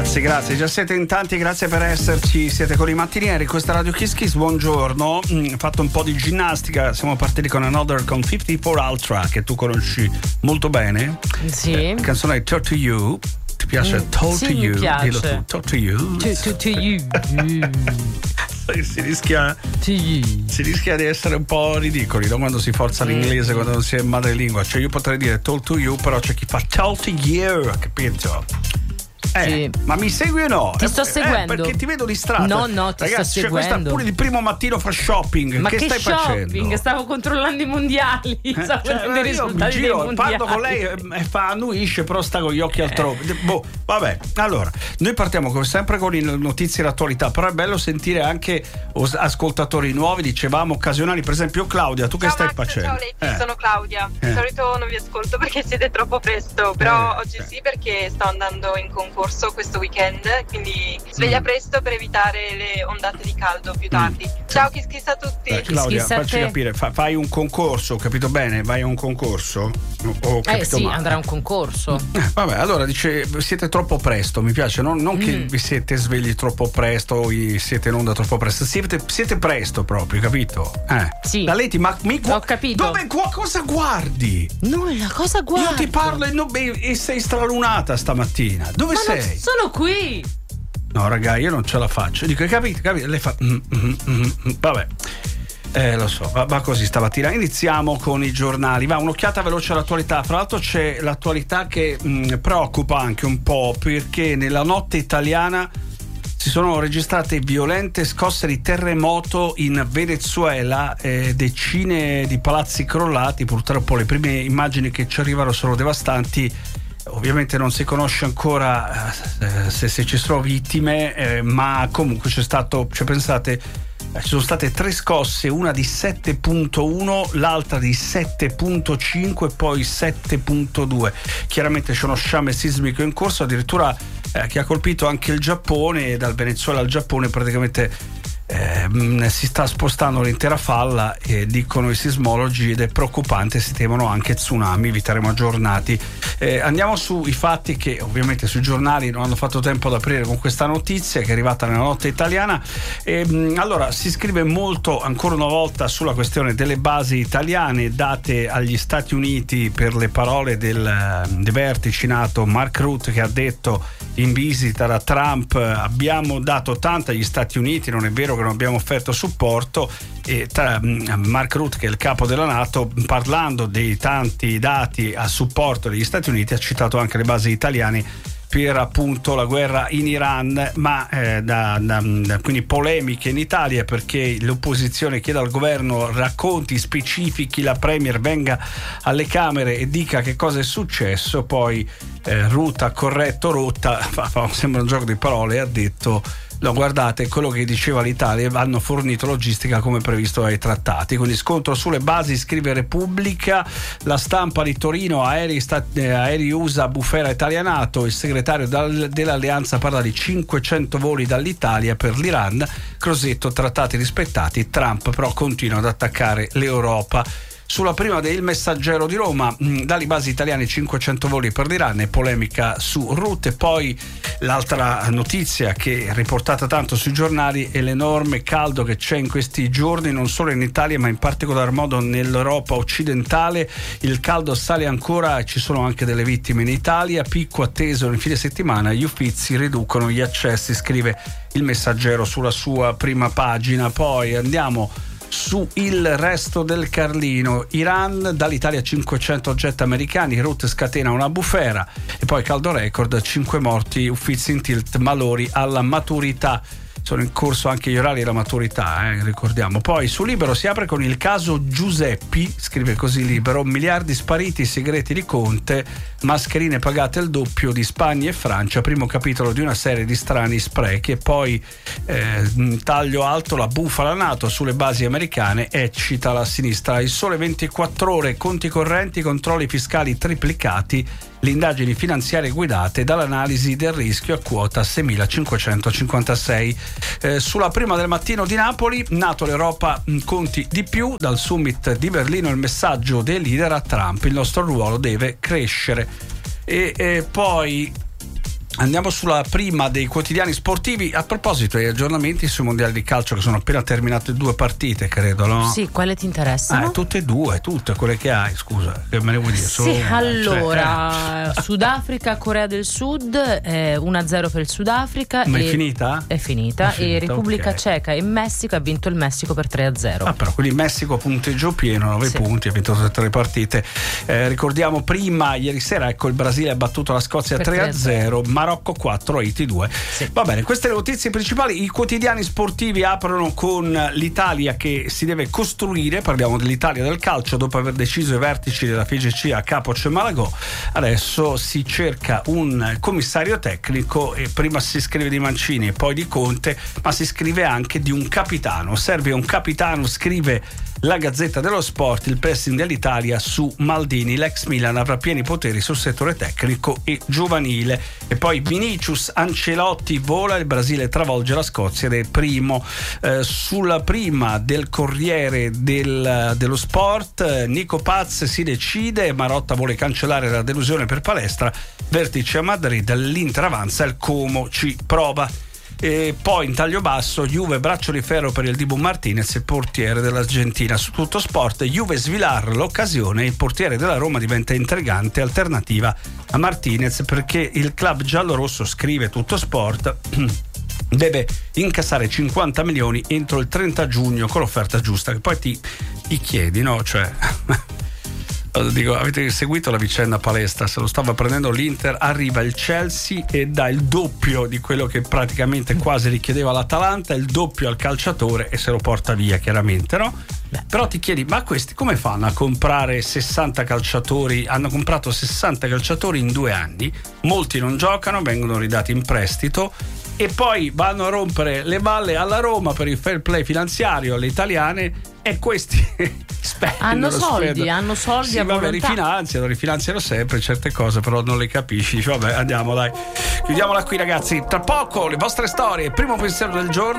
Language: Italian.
Grazie, già siete in tanti, grazie per esserci, siete con i mattinieri, questa Radio Kiss Kiss, buongiorno. Ho fatto un po' di ginnastica, siamo partiti con Another con 54 Ultra, che tu conosci molto bene. Sì. La canzone è Talk to You, ti piace? Talk sì, to You, mi piace. dillo tu, Talk to You. To you. Si rischia di essere un po' ridicoli, no? Quando si forza l'inglese, quando non si è madrelingua. Cioè io potrei dire talk to you, però c'è chi fa talk to you, capito? Sì. Ma mi segui o no? Ti sto seguendo. Perché ti vedo distratto. No, ti ragazzi, sto seguendo. Questa pure di primo mattino fa shopping. Ma che stai shopping? facendo? Stavo controllando i mondiali. Stavo vedendo i risultati dei mondiali. Parlo con lei e annuisce, però sta con gli occhi altrove. Vabbè, allora, noi partiamo come sempre con le notizie e l'attualità, però è bello sentire anche ascoltatori nuovi, dicevamo occasionali, per esempio Claudia, tu ciao che stai Max, facendo? Ciao Leti, sono Claudia. Di solito non vi ascolto perché siete troppo presto, però oggi sì, perché sto andando in concorso questo weekend, quindi sveglia presto per evitare le ondate di caldo più tardi. Ciao, Kiss Kiss a tutti. Claudia, Kiss a facci te. capire, fai un concorso, ho capito bene? Vai a un concorso? Ho capito sì, male. andrà a un concorso. Vabbè, allora dice siete troppo presto, mi piace, non che vi siete svegli troppo presto o siete in onda troppo presto, siete presto proprio, capito? Sì. La Leti, ma ho capito. Cosa guardi? Nulla, cosa guardi? Io ti parlo e sei stralunata stamattina. Dove Ma sei? non sono qui. No, raga, io non ce la faccio. Dico, capito? Lei fa vabbè. Lo so, va così stamattina. Iniziamo con i giornali. Va un'occhiata veloce all'attualità. Fra l'altro c'è l'attualità che preoccupa anche un po', perché nella notte italiana si sono registrate violente scosse di terremoto in Venezuela, decine di palazzi crollati. Purtroppo le prime immagini che ci arrivano sono devastanti. Ovviamente non si conosce ancora se ci sono vittime, ma comunque pensate, ci sono state 3 scosse, una di 7.1, l'altra di 7.5 e poi 7.2. Chiaramente c'è uno sciame sismico in corso, addirittura che ha colpito anche il Giappone, e dal Venezuela al Giappone praticamente si sta spostando l'intera falla, dicono i sismologi, ed è preoccupante, si temono anche tsunami, vi terremo aggiornati. Andiamo sui fatti che ovviamente sui giornali non hanno fatto tempo ad aprire con questa notizia che è arrivata nella notte italiana. Allora si scrive molto ancora una volta sulla questione delle basi italiane date agli Stati Uniti per le parole del vertice NATO Mark Rutte, che ha detto in visita da Trump: abbiamo dato tanto agli Stati Uniti, non è vero che non abbiamo offerto supporto. E Mark Rutte, che è il capo della NATO, parlando dei tanti dati a supporto degli Stati Uniti, ha citato anche le basi italiane per appunto la guerra in Iran, ma quindi polemiche in Italia perché l'opposizione chiede al governo racconti specifichi, la Premier venga alle Camere e dica che cosa è successo. Poi Rutte ha corretto Rotta, sembra un gioco di parole, e ha detto: no, guardate, quello che diceva l'Italia, hanno fornito logistica come previsto dai trattati. Quindi scontro sulle basi, scrive Repubblica. La Stampa di Torino, aerei USA, bufera Italia-NATO. Il segretario dell'alleanza parla di 500 voli dall'Italia per l'Iran. Crosetto, trattati rispettati. Trump però continua ad attaccare l'Europa. Sulla prima del Messaggero di Roma, dalle basi italiane 500 voli per l'Iran, e polemica su Rutte. Poi l'altra notizia che è riportata tanto sui giornali è l'enorme caldo che c'è in questi giorni, non solo in Italia ma in particolar modo nell'Europa occidentale. Il caldo sale ancora e ci sono anche delle vittime in Italia. Picco atteso nel fine settimana, gli Uffizi riducono gli accessi, scrive il Messaggero sulla sua prima pagina. Poi andiamo su Il Resto del Carlino. Iran, dall'Italia 500 jet americani, Rutte scatena una bufera. E poi caldo record, 5 morti, Uffizi in tilt, malori alla maturità. Sono in corso anche gli orari della maturità, ricordiamo. Poi su Libero si apre con il caso Giuseppi, scrive così Libero: miliardi spariti, segreti di Conte, mascherine pagate il doppio di Spagna e Francia, primo capitolo di una serie di strani sprechi. E poi taglio alto, la bufala NATO sulle basi americane, cita la sinistra. Il Sole 24 Ore, conti correnti, controlli fiscali triplicati, le indagini finanziarie guidate dall'analisi del rischio a quota 6.556. Sulla prima del Mattino di Napoli, NATO, l'Europa conti di più, dal summit di Berlino il messaggio dei leader a Trump: il nostro ruolo deve crescere. E poi Andiamo sulla prima dei quotidiani sportivi. A proposito, gli aggiornamenti sui mondiali di calcio che sono appena terminate 2 partite, credo, no? Sì, quale ti interessano? Tutte e due, tutte quelle che hai, scusa, che me ne vuoi dire? Sì, allora, Sudafrica, Corea del Sud, 1-0 per il Sudafrica. Ma è finita? È finita, e Repubblica Ceca e Messico, ha vinto il Messico per 3-0. Però quindi Messico punteggio pieno, 9 punti, ha vinto tutte le partite. Ricordiamo prima, ieri sera, ecco, il Brasile ha battuto la Scozia 3-0, Marocco 4, Haiti 2. Sì. Va bene, queste le notizie principali. I quotidiani sportivi aprono con l'Italia che si deve costruire. Parliamo dell'Italia del calcio dopo aver deciso i vertici della FIGC a capo c'è Malagò. Adesso si cerca un commissario tecnico e prima si scrive di Mancini e poi di Conte, ma si scrive anche di un capitano. Serve un capitano, scrive la Gazzetta dello Sport. Il pressing dell'Italia su Maldini, l'ex Milan avrà pieni poteri sul settore tecnico e giovanile. E poi Vinicius, Ancelotti vola, il Brasile travolge la Scozia ed è primo. Sulla prima del Corriere dello Sport, Nico Paz si decide, Marotta vuole cancellare la delusione per Palestra, vertice a Madrid, l'Inter avanza, il Como ci prova. E poi in taglio basso, Juve braccio di ferro per il Dibu Martinez, il portiere dell'Argentina. Su Tutto Sport, Juve Svilar l'occasione, il portiere della Roma diventa intrigante alternativa a Martinez perché il club giallorosso, scrive Tutto Sport, deve incassare 50 milioni entro il 30 giugno con l'offerta giusta, che poi ti chiedi, no? Cioè dico, avete seguito la vicenda Palestra? Se lo stava prendendo l'Inter, arriva il Chelsea e dà il doppio di quello che praticamente quasi richiedeva l'Atalanta, il doppio al calciatore e se lo porta via, chiaramente, no? Però ti chiedi, ma questi come fanno a comprare 60 calciatori? Hanno comprato 60 calciatori in 2 anni, molti non giocano, vengono ridati in prestito e poi vanno a rompere le balle alla Roma per il fair play finanziario alle italiane, e questi hanno soldi sì, a vabbè, volontà. rifinanziano sempre certe cose, però non le capisci. Vabbè, andiamo, dai, chiudiamola qui, ragazzi. Tra poco le vostre storie, primo pensiero del giorno.